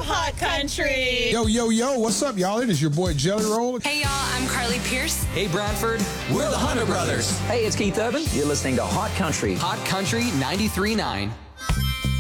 Hot Country. Yo, yo, yo, what's up, y'all? It is your boy Jelly Roll. Hey, y'all, I'm Carly Pierce. Hey, Bradford. We're the Hunter Brothers. Hey, it's Keith Urban. You're listening to Hot Country. Hot Country 93.9.